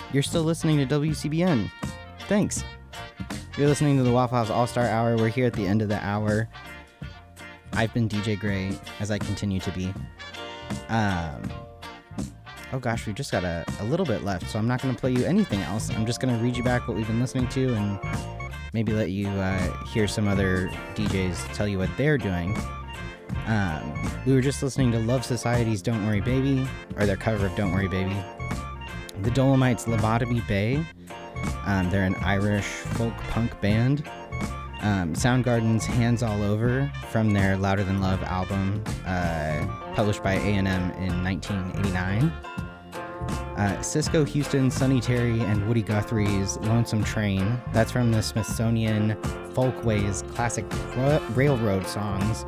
You're still listening to WCBN. Thanks. You're listening to the Waffle House All-Star Hour. We're here at the end of the hour. I've been DJ Gray, as I continue to be. Oh gosh, we've just got a little bit left, so I'm not going to play you anything else. I'm just going to read you back what we've been listening to and maybe let you hear some other DJs tell you what they're doing. We were just listening to Love Society's Don't Worry Baby, or their cover of Don't Worry Baby. The Dolomites' Lobotomy Bay. They're an Irish folk punk band. Soundgarden's Hands All Over from their Louder Than Love album, published by A&M in 1989. Cisco Houston, Sonny Terry, and Woody Guthrie's Lonesome Train. That's from the Smithsonian Folkways classic railroad songs.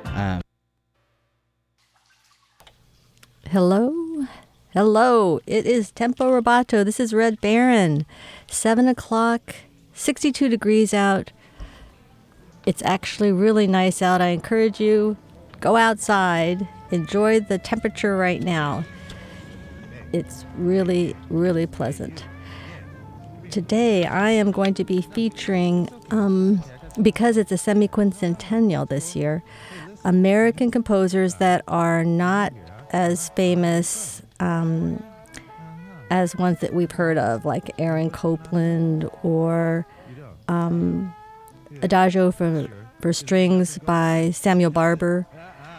Hello, it is Tempo Roboto. This is Red Baron. 7 o'clock, 62 degrees out. It's actually really nice out. I encourage you, go outside, enjoy the temperature right now. It's really, really pleasant. Today I am going to be featuring, because it's a semi-quincentennial this year, American composers that are not as famous as ones that we've heard of, like Aaron Copland or Adagio for Strings by Samuel Barber.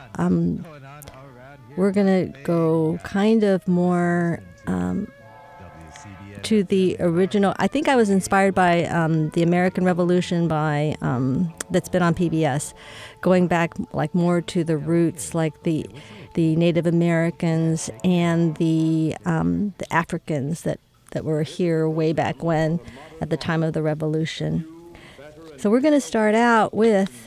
We're going to go kind of more to the original. I think I was inspired by the American Revolution by that's been on PBS, going back like more to the roots, like the Native Americans and the Africans that were here way back when, at the time of the Revolution. So we're going to start out with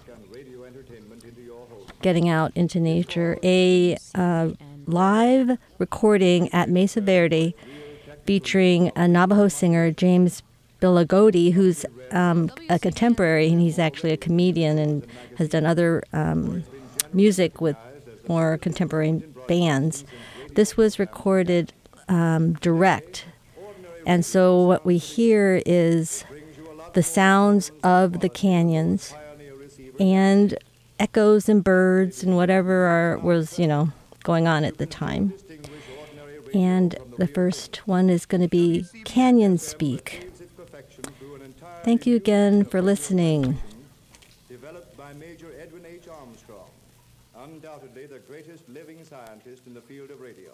Getting Out into Nature, a live recording at Mesa Verde featuring a Navajo singer, James Bilagodi, who's a contemporary, and he's actually a comedian and has done other music with more contemporary bands. This was recorded direct, and so what we hear is the sounds of the canyons and echoes and birds and whatever was going on at the time. And the first one is going to be Canyon Speak. Thank you again for listening. Developed by Major Edwin H. Armstrong, undoubtedly the greatest living scientist in the field of radio.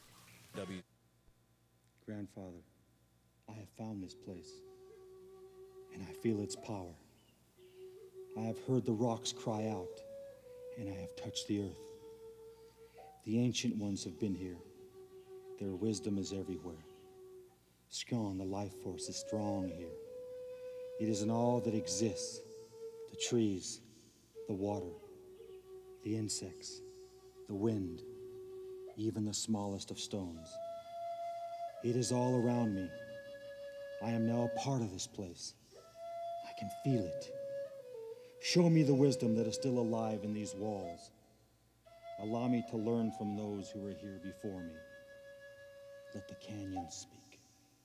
Grandfather, I have found this place, and I feel its power. I have heard the rocks cry out, and I have touched the earth. The ancient ones have been here. Their wisdom is everywhere. Skjon, the life force, is strong here. It is in all that exists, the trees, the water, the insects, the wind, even the smallest of stones. It is all around me. I am now a part of this place. I can feel it. Show me the wisdom that is still alive in these walls. Allow me to learn from those who were here before me. Let the canyon speak.